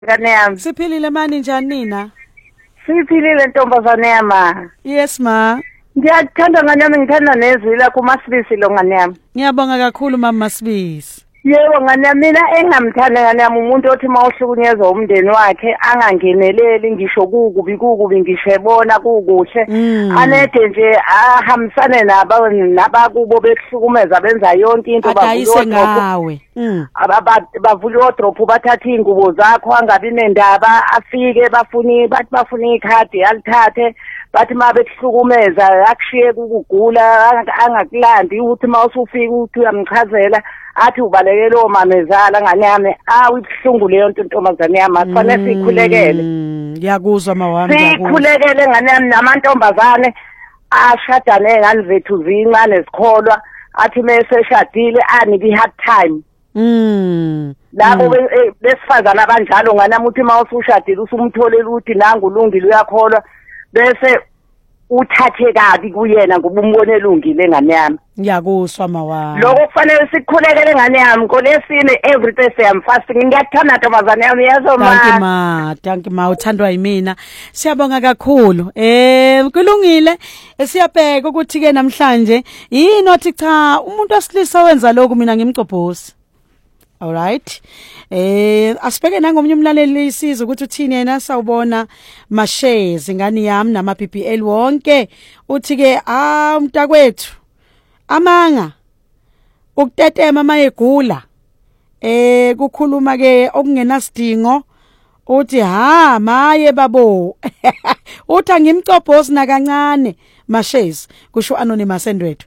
ngane yami. Siphilile mani njani nina? Siphilile ntombazane yami. Yes ma. Ngiyathanda ngane yami, ngithanda nezwi lakho uMasibisi lo ngane yami. Ngiyabonga kakhulu mama Masibisi. Yebo ngane yami, mina engamthanda ngane yami umuntu othi mawuhlukunyezwa umndeni wakhe angangeneleli ngisho kukubi ngishebona kukuhle. Anede nje ahambisane nabakubo bekuhlukumeza benza yonke into bakuyise ngawe. Bavula wardrobe bathatha ingubo zakho angabi nendaba, afike bafuna ikhadi alithathe. Bathi mabekuhlukumeza akushiye kugula angakulandi ukuthi mawusufika uthi uyamchazela athi ubalekele omamezala ngane yami. Ibhlungu leyo nto ntombazane yami, kufanele sikhulekele. Ngiyakuzwa mawami, sikhulekele ngane yami. Namantombazane ashadane ngani zethu zincane zikholwa athi meseshadile anike i-hard time. Labo besifazana abanjalo ngane yami, uthi mawusushadile usumtholela ukuthi nangu ulungile uyakholwa bese uthathe kabi kuyena ngoba umbone elungile ngane yami. Ngiyakuzwa mawami. Lokho kufanele sikhulekele ngane yami. Ngolesine every Thursday I'm fasting. Ngiyakuthanda ntombazane yami, yazo ma. Thank you ma, uthandwa yimina. Siyabonga kakhulu. Kulungile. Siyabheka ukuthi ke namhlanje yini othi cha umuntu osilisa wenza lokho mina ngimcobhosi. All right. Asibheke nangomnye umlaleli isizwe ukuthi uthini yena. Sawubona Mashes ingani yami nama PPL wonke. Uthi ke umntakwethu amanga ukutetema mayegula kukhuluma ke okungenasidingo. Uthi maye babo. Uthi ngimcobhosi na kancane Mashes kusho Anonymous Endwethu.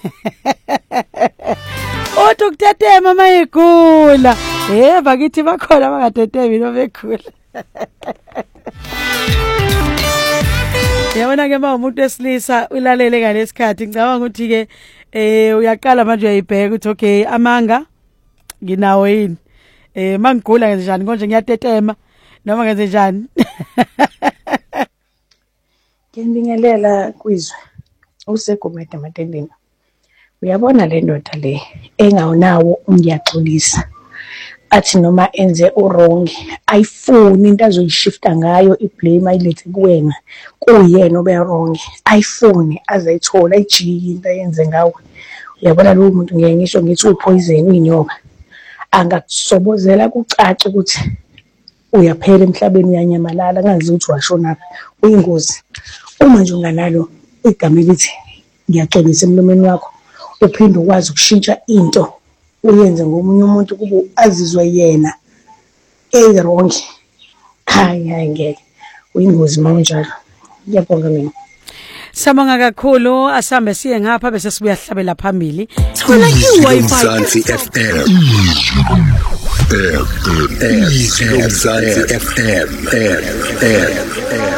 Uthi ukutetema mayegula. Bakithi bakhona bangatetemi no begula. Yabona ke umuntu esilisa ulalele ngalesikhathi ngicabanga ukuthi ke uyaqala manje uyayibheka ukuthi okay amanga nginawo yini. Mangigula ngenze njani konje ngiyatetema noma ngenze njani. Ngiyabingelela kwizwe uSegomede Matendeni. Uyabona le ndoda le engawunawo ngiyaxolisa. Athi noma enze wrong ayifuni into azoyishifta ngayo iblame ayilethe kuwena kuyena obe wrong. Ayifuni azayithola ijiki into ayenze ngawe. Uyabona lo muntu ngeke ngisho ngithi upoison uyinyoka. Angakusobozela kucace ukuthi uyaphela emhlabeni uyanyamalala ngazi ukuthi washona uyingozi. Uma nje unganalo igama elithi ngiyaxolisa emlomeni wakho uphinde ukwazi ukushintsha into uyenze ngomunye umuntu kube azizwe yena wrong. Hayi ngeke uyingozi manje. Ngiyabonga mina. Sabonga kakhulu. Asambe siye ngapha bese sibuya hlabela phambili. Thola iWi-Fi Mzansi FM. Mzansi FM.